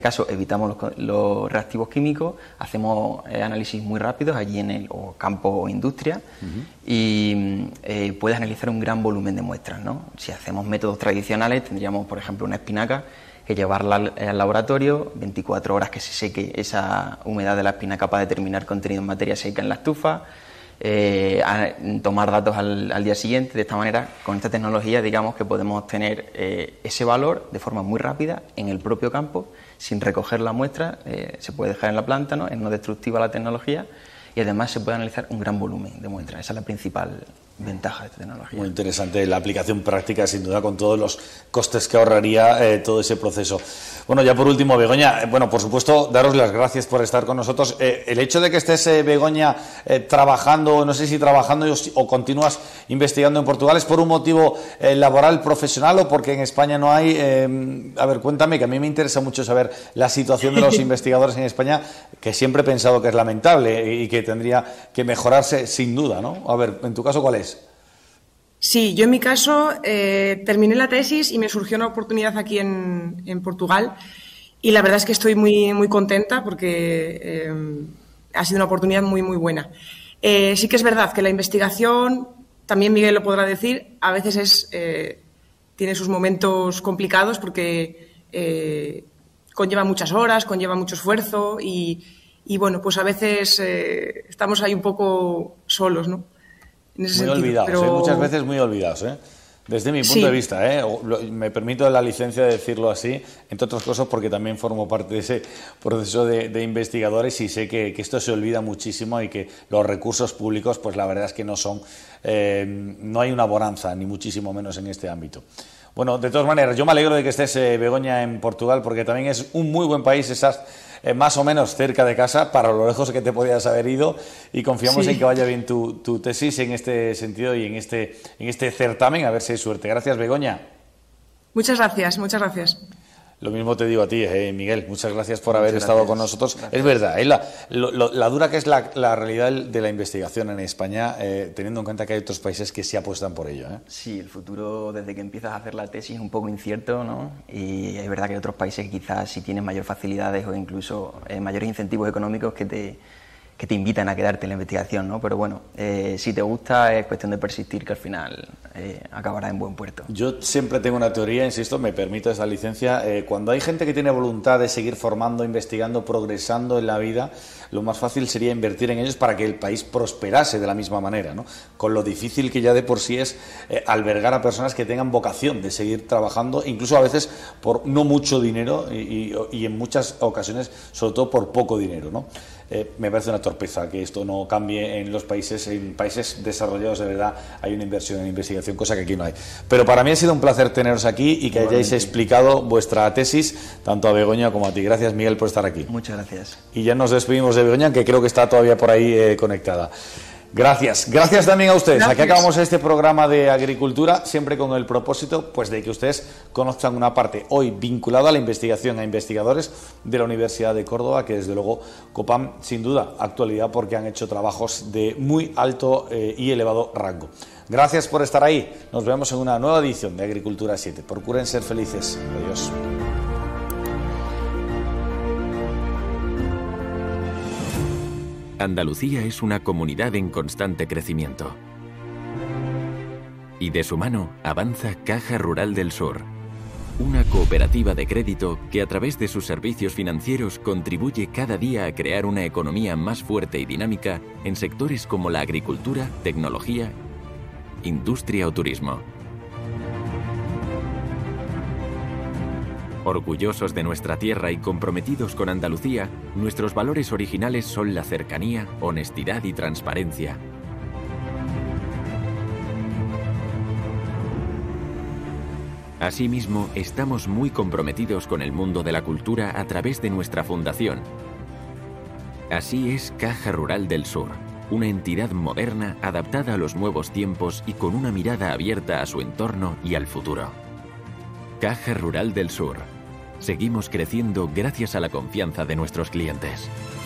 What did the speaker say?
caso evitamos los reactivos químicos, hacemos análisis muy rápidos allí en el campo o industria y puedes analizar un gran volumen de muestras, ¿no? Si hacemos métodos tradicionales tendríamos, por ejemplo, una espinaca que llevarla al laboratorio, 24 horas que se seque esa humedad de la espinaca para determinar contenido en materia seca en la estufa, tomar datos al día siguiente. De esta manera, con esta tecnología, digamos que podemos obtener ese valor de forma muy rápida en el propio campo, sin recoger la muestra, se puede dejar en la planta, ¿no? Es no destructiva la tecnología y además se puede analizar un gran volumen de muestras. Esa es la principal ventaja de esta tecnología. Muy interesante la aplicación práctica, sin duda, con todos los costes que ahorraría todo ese proceso. Bueno, ya por último, Begoña, bueno, por supuesto, daros las gracias por estar con nosotros. El hecho de que estés, Begoña, trabajando, no sé si trabajando o continúas investigando en Portugal, ¿es por un motivo laboral, profesional o porque en España no hay? A ver, cuéntame, que a mí me interesa mucho saber la situación de los investigadores en España, que siempre he pensado que es lamentable y que tendría que mejorarse sin duda, ¿no? A ver, en tu caso, ¿cuál es? Sí, yo en mi caso terminé la tesis y me surgió una oportunidad aquí en Portugal y la verdad es que estoy muy, muy contenta porque ha sido una oportunidad muy, muy buena. Sí que es verdad que la investigación, también Miguel lo podrá decir, a veces tiene sus momentos complicados porque conlleva muchas horas, conlleva mucho esfuerzo y bueno, pues a veces estamos ahí un poco solos, ¿no? En ese muy sentido, olvidados, muchas veces muy olvidados, desde mi punto de vista, me permito la licencia de decirlo así, entre otras cosas porque también formo parte de ese proceso de investigadores y sé que esto se olvida muchísimo y que los recursos públicos, pues la verdad es que no son, no hay una bonanza, ni muchísimo menos en este ámbito. Bueno, de todas maneras, yo me alegro de que estés, Begoña, en Portugal, porque también es un muy buen país, estás más o menos cerca de casa, para lo lejos que te podías haber ido, y confiamos en que vaya bien tu tesis en este sentido y en este certamen, a ver si hay suerte. Gracias, Begoña. Muchas gracias, muchas gracias. Lo mismo te digo a ti, Miguel, muchas gracias por haber estado con nosotros. Gracias. Es verdad, la dura que es la realidad de la investigación en España, teniendo en cuenta que hay otros países que sí apuestan por ello. Sí, el futuro desde que empiezas a hacer la tesis es un poco incierto, ¿no? Y es verdad que hay otros países que quizás sí tienen mayores facilidades o incluso mayores incentivos económicos que te invitan a quedarte en la investigación, ¿no? Pero bueno, si te gusta es cuestión de persistir, que al final acabarás en buen puerto. Yo siempre tengo una teoría, insisto, me permito esa licencia, cuando hay gente que tiene voluntad de seguir formando, investigando, progresando en la vida, lo más fácil sería invertir en ellos para que el país prosperase de la misma manera, ¿no? Con lo difícil que ya de por sí es albergar a personas que tengan vocación de seguir trabajando, incluso a veces por no mucho dinero y en muchas ocasiones, sobre todo por poco dinero, ¿no? Me parece una torpeza que esto no cambie en los países. En países desarrollados de verdad hay una inversión en investigación, cosa que aquí no hay. Pero para mí ha sido un placer teneros aquí y que hayáis explicado vuestra tesis, tanto a Begoña como a ti. Gracias, Miguel, por estar aquí. Muchas gracias. Y ya nos despedimos de Begoña, que creo que está todavía por ahí conectada. Gracias también a ustedes. Gracias. Aquí acabamos este programa de agricultura, siempre con el propósito pues de que ustedes conozcan una parte hoy vinculada a la investigación, a investigadores de la Universidad de Córdoba, que desde luego copan sin duda actualidad porque han hecho trabajos de muy alto y elevado rango. Gracias por estar ahí. Nos vemos en una nueva edición de Agricultura 7. Procuren ser felices. Adiós. Andalucía es una comunidad en constante crecimiento. Y de su mano avanza Caja Rural del Sur, una cooperativa de crédito que a través de sus servicios financieros contribuye cada día a crear una economía más fuerte y dinámica en sectores como la agricultura, tecnología, industria o turismo. Orgullosos de nuestra tierra y comprometidos con Andalucía, nuestros valores originales son la cercanía, honestidad y transparencia. Asimismo, estamos muy comprometidos con el mundo de la cultura a través de nuestra fundación. Así es Caja Rural del Sur, una entidad moderna adaptada a los nuevos tiempos y con una mirada abierta a su entorno y al futuro. Caja Rural del Sur. Seguimos creciendo gracias a la confianza de nuestros clientes.